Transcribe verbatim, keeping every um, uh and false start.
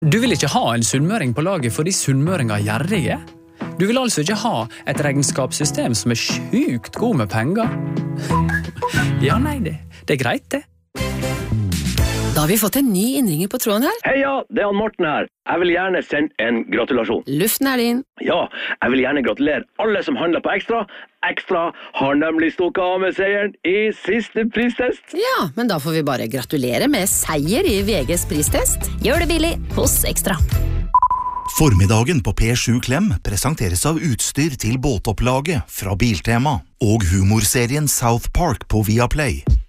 Du vil ikke ha en sunnmøring på laget fordi sunnmøringer er gjerrige? Du vil altså ikke ha et regnskapssystem som er sjukt god med penger? Ja, nei, det, det er greit det. Da har vi fått en ny innringer på tråden her. Heia, det er han Morten her. Jeg vil gjerne sende en gratulasjon. Luften er din. Ja, jeg vil gjerne gratulere alle som handler på Ekstra. Ekstra har nemlig stukket av med seieren i siste pristest. Ja, men da får vi bare gratulere med seier i V G's pristest. Gjør det billig hos Ekstra. Formiddagen på P sju Klem presenteres av utstyr til båtopplaget fra Biltema og humorserien South Park på Viaplay.